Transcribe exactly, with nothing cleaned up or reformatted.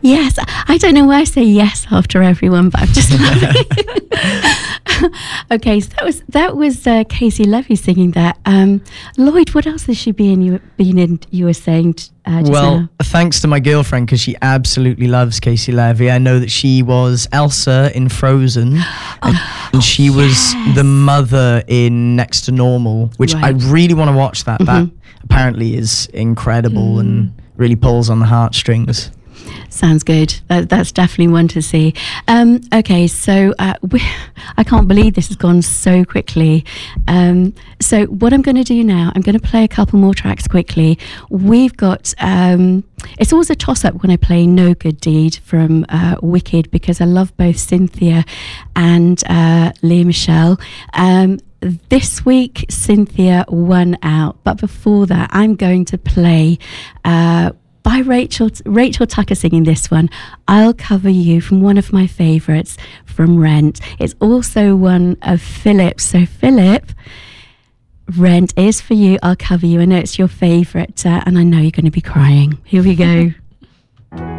Yes, I don't know why I say yes after everyone, but I'm just okay. So that was that was uh, Casey Levy singing that. Um, Lloyd, what else has she been you been in? You were saying. Uh, just well, now? Thanks to my girlfriend, because she absolutely loves Casey Levy. I know that she was Elsa in Frozen, oh, and, and she yes. was the mother in Next to Normal, which right. I really want to watch. That Mm-hmm. that apparently is incredible mm. and really pulls on the heartstrings. Sounds good. That, that's definitely one to see. Um, okay, so uh, we, I can't believe this has gone so quickly. Um, so what I'm going to do now, I'm going to play a couple more tracks quickly. We've got, um, it's always a toss-up when I play No Good Deed from uh, Wicked, because I love both Cynthia and uh, Lea Michele. Um, This week, Cynthia won out. But before that, I'm going to play... Uh, by Rachel Rachel Tucker singing this one, I'll Cover You, from one of my favourites from Rent. It's also one of Philip. So Philip, Rent is for you, I'll Cover You. I know it's your favourite uh, and I know you're going to be crying. Here we go.